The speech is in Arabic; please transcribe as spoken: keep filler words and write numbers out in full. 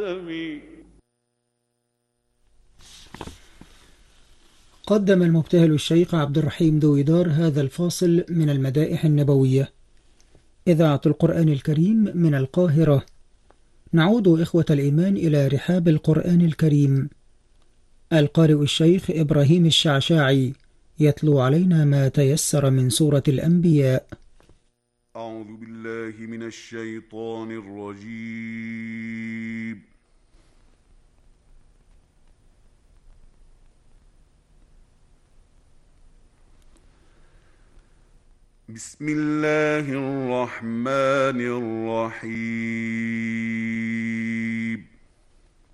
قدم المبتهل الشيخ عبد الرحيم دويدار هذا الفاصل من المدائح النبوية. إذاعة القرآن الكريم من القاهرة. نعود إخوة الإيمان إلى رحاب القرآن الكريم. القارئ الشيخ إبراهيم الشعشاعي يتلو علينا ما تيسر من سورة الأنبياء. أعوذ بالله من الشيطان الرجيم. بسم الله الرحمن الرحيم.